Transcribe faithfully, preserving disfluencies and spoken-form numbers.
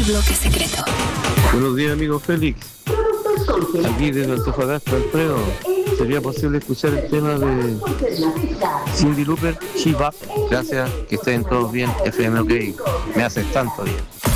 bloque secreto. Buenos días, amigo Félix. Aquí desde Antofagasta, Alfredo. ¿Sería posible escuchar el tema de Cyndi Lauper, She Bop? Gracias, que estén todos bien. F M OK, me haces tanto bien.